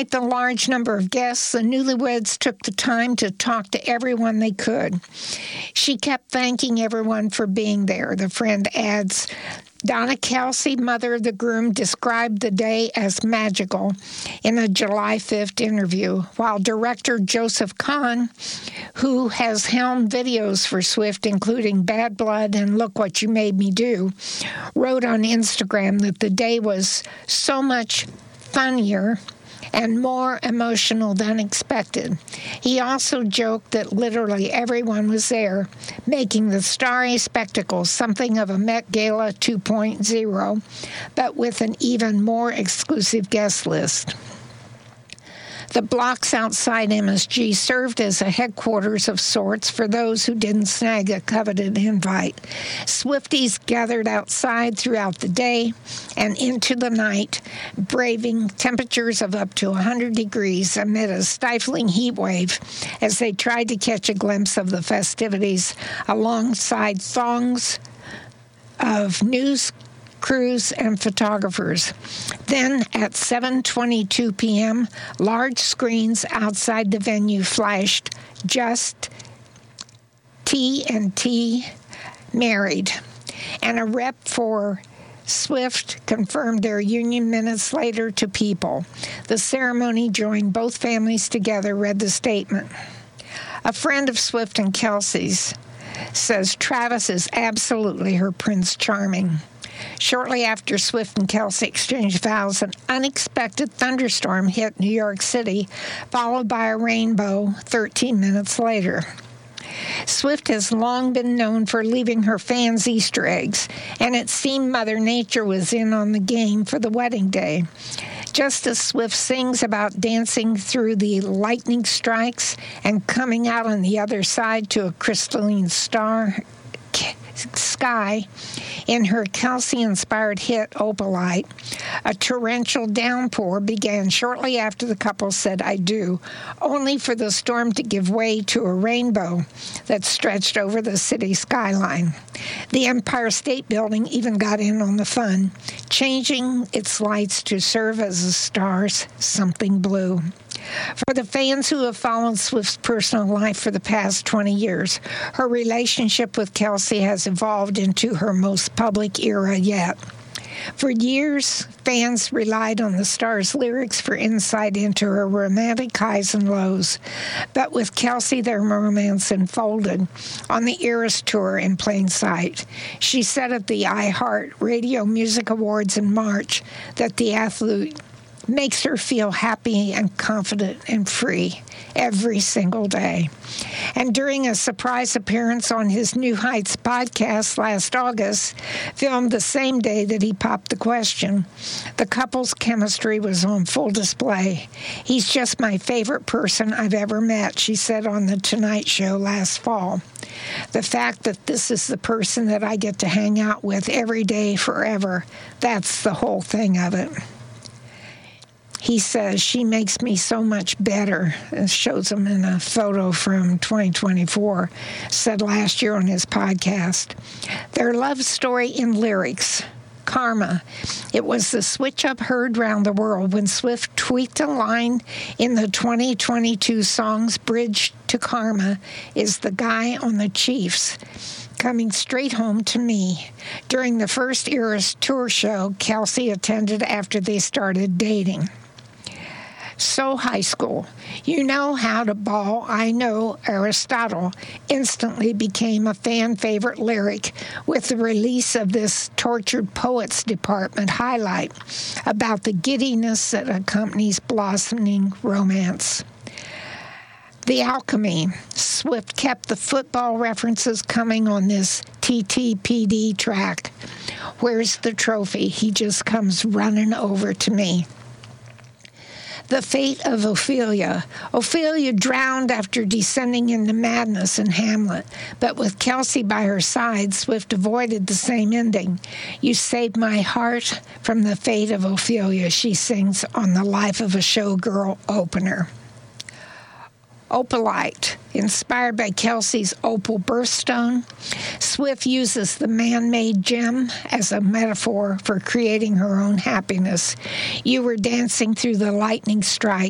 Despite the large number of guests, the newlyweds took the time to talk to everyone they could. She kept thanking everyone for being there, the friend adds. Donna Kelsey, mother of the groom, described the day as magical in a July 5th interview, while director Joseph Kahn, who has helmed videos for Swift, including Bad Blood and Look What You Made Me Do, wrote on Instagram that the day was so much funnier and more emotional than expected. He also joked that literally everyone was there, making the starry spectacle something of a Met Gala 2.0, but with an even more exclusive guest list. The blocks outside MSG served as a headquarters of sorts for those who didn't snag a coveted invite. Swifties gathered outside throughout the day and into the night, braving temperatures of up to 100 degrees amid a stifling heat wave as they tried to catch a glimpse of the festivities alongside throngs of news crews and photographers. Then at 7:22 p.m., large screens outside the venue flashed just T&T married, and a rep for Swift confirmed their union minutes later to People. The ceremony joined both families together, read the statement. A friend of Swift and Kelsey's says Travis is absolutely her Prince Charming. Shortly after Swift and Kelsey exchanged vows, an unexpected thunderstorm hit New York City, followed by a rainbow 13 minutes later. Swift has long been known for leaving her fans Easter eggs, and it seemed Mother Nature was in on the game for the wedding day. Just as Swift sings about dancing through the lightning strikes and coming out on the other side to a crystalline sky in her Kelsey-inspired hit Opalite, a torrential downpour began shortly after the couple said "I do," only for the storm to give way to a rainbow that stretched over the city skyline. The Empire State Building even got in on the fun, changing its lights to serve as the stars something blue. For the fans who have followed Swift's personal life for the past 20 years, her relationship with Kelsey has evolved into her most public era yet. For years, fans relied on the star's lyrics for insight into her romantic highs and lows. But with Kelsey, their romance unfolded on the Eras Tour in plain sight. She said at the iHeart Radio Music Awards in March that the athlete makes her feel happy and confident and free every single day. And during a surprise appearance on his New Heights podcast last August, filmed the same day that he popped the question, the couple's chemistry was on full display. "He's just my favorite person I've ever met," she said on The Tonight Show last fall. "The fact that this is the person that I get to hang out with every day forever, that's the whole thing of it." He says, "She makes me so much better," and shows him in a photo from 2024, said last year on his podcast. Their love story in lyrics, Karma. It was the switch-up heard round the world when Swift tweaked a line in the 2022 song's Bridge to Karma is the guy on the Chiefs coming straight home to me. During the first Eras Tour show Kelsey attended after they started dating. So high school. You know how to ball. I know Aristotle instantly became a fan favorite lyric with the release of this Tortured Poets Department highlight about the giddiness that accompanies blossoming romance. The Alchemy. Swift kept the football references coming on this TTPD track. Where's the trophy? He just comes running over to me. The fate of Ophelia. Ophelia drowned after descending into madness in Hamlet, but with Kelsey by her side, Swift avoided the same ending. You saved my heart from the fate of Ophelia, she sings on the Life of a Showgirl opener. Opalite, inspired by Kelsey's opal birthstone, Swift uses the man-made gem as a metaphor for creating her own happiness. You were dancing through the lightning strike